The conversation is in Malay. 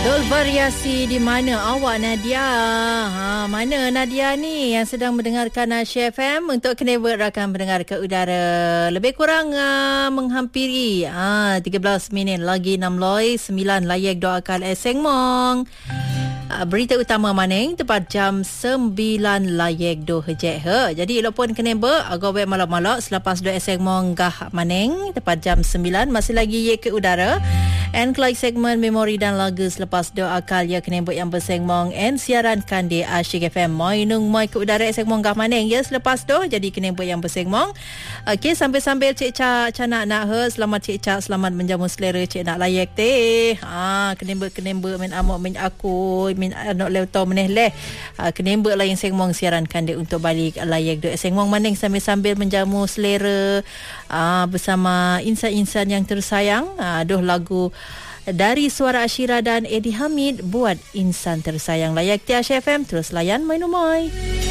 Dol variasi di mana awak Nadia? Mana Nadia ni yang sedang mendengarkan Asia FM untuk Knebot rakan mendengar ke udara. Lebih kurang menghampiri 13 minit lagi 6 loi 9 layak doakan Eseng Mong. Berita utama maning tepat jam 9 layak do hejek he. Jadi elopon Knebot agak malak-malak selepas do Eseng Mong gah maning tepat jam 9 masih lagi ye ke udara. And kelai segmen memori dan lagu selepas doa akal ya Knebot yang bersengmong and siarankan di Asyik FM mai nung mai ke udara segmong gah maning ya selepas do jadi Knebot yang bersengmong. Okey sambil-sambil cik Ca nak he selamat cik Ca selamat menjamu selera cik nak layak teh. Knebot min amok min aku min anak leuto meneh leh. Knebot lah yang segmong siarankan dia untuk balik layak do segmong maning sambil-sambil menjamu selera bersama insan-insan yang tersayang. Aduh lagu dari Suara Ashira dan Eddie Hamid buat insan tersayang. Layak Asia FM terus layan Mainumai.